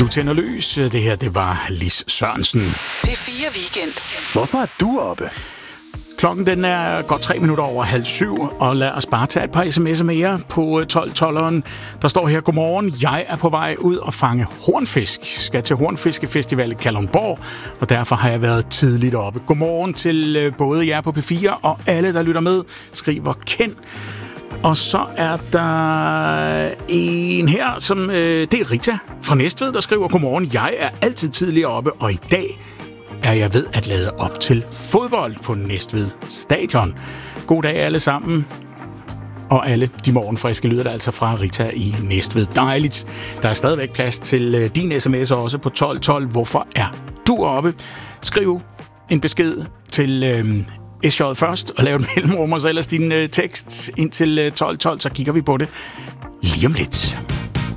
Du tænder løs. Det her, det var Lis Sørensen. P4 Weekend. Hvorfor er du oppe? Klokken den er godt 3 minutter over 6:30, og lad os bare tage et par sms'er mere på 12-12'eren. Der står her: godmorgen, jeg er på vej ud og fange hornfisk. Skal til Hornfiskefestival i Kalundborg, og derfor har jeg været tidligt oppe. Godmorgen til både jer på P4 og alle, der lytter med, skriver Ken. Og så er der en her, som det er Rita fra Næstved, der skriver: godmorgen, jeg er altid tidligere oppe, og i dag er jeg ved at lade op til fodbold på Næstved Stadion. God dag alle sammen. Og alle de morgenfriske lyder der altså fra Rita i Næstved. Dejligt. Der er stadigvæk plads til din sms også på 1212. Hvorfor er du oppe? Skriv en besked til SJ først, og lav et mellemrum, og så ellers din tekst ind til 1212, så kigger vi på det lige om lidt.